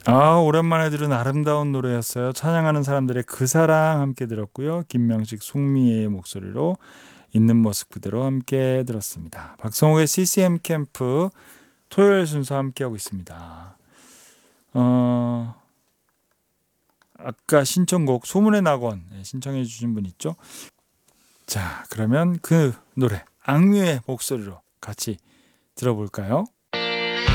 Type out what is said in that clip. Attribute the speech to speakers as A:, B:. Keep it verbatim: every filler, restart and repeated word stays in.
A: 아, 오랜만에 들은 아름다운 노래였어요. 찬양하는 사람들의 그 사랑 함께 들었고요. 김명식, 송미애의 목소리로 있는 모습 그대로 함께 들었습니다. 박성욱의 씨씨엠 캠프 토요일 순서 함께하고 있습니다. 어, 아까 신청곡 소문의 낙원 신청해 주신 분 있죠? 자, 그러면 그 노래 악뮤의 목소리로 같이 들어볼까요?